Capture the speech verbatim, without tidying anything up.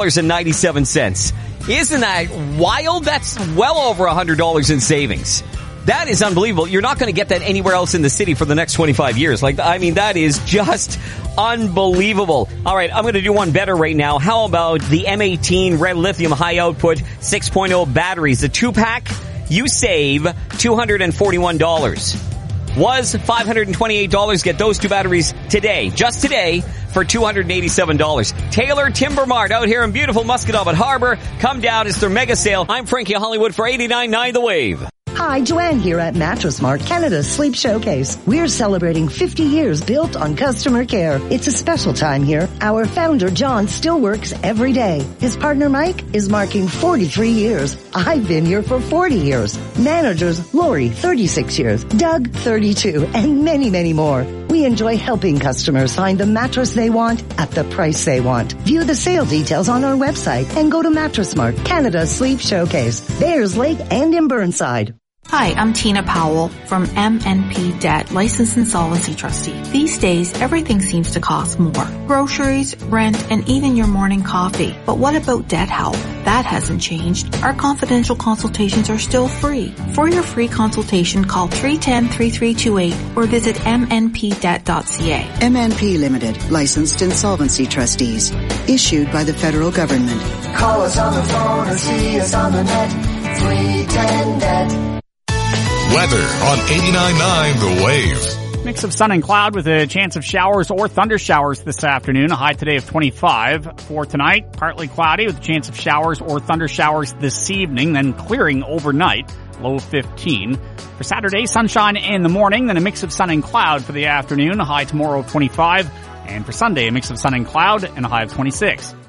dollars and ninety-seven cents. Isn't that wild? That's well over one hundred dollars in savings. That is unbelievable. You're not going to get that anywhere else in the city for the next twenty-five years. Like, I mean, that is just unbelievable. All right, I'm going to do one better right now. How about the M eighteen Red Lithium High Output six point oh batteries? The two-pack, you save two hundred forty-one dollars. Was five hundred twenty-eight dollars. Get those two batteries today, just today, for two hundred eighty-seven dollars. Taylor Timber Mart out here in beautiful Musquodoboit Harbor. Come down. It's their mega sale. I'm Frankie Hollywood for eighty-nine point nine The Wave. Hi, Joanne here at Mattress Mart, Canada's Sleep Showcase. We're celebrating fifty years built on customer care. It's a special time here. Our founder, John, still works every day. His partner, Mike, is marking forty-three years. I've been here for forty years. Managers, Lori, thirty-six years. Doug, thirty-two, and many, many more. We enjoy helping customers find the mattress they want at the price they want. View the sale details on our website and go to Mattress Mart, Canada's Sleep Showcase, Bayers Lake and in Burnside. Hi, I'm Tina Powell from M N P Debt, Licensed Insolvency Trustee. These days, everything seems to cost more. Groceries, rent, and even your morning coffee. But what about debt help? That hasn't changed. Our confidential consultations are still free. For your free consultation, call three one zero, three three two eight or visit m n p debt dot c a. M N P Limited, Licensed Insolvency Trustees. Issued by the federal government. Call us on the phone or see us on the net. three one zero debt. Weather on eighty-nine point nine The Wave. Mix of sun and cloud with a chance of showers or thunder showers this afternoon. A high today of twenty-five. For tonight, partly cloudy with a chance of showers or thunder showers this evening, then clearing overnight. Low of fifteen. For Saturday, sunshine in the morning, then a mix of sun and cloud for the afternoon. A high tomorrow of twenty-five. And for Sunday, a mix of sun and cloud and a high of twenty-six.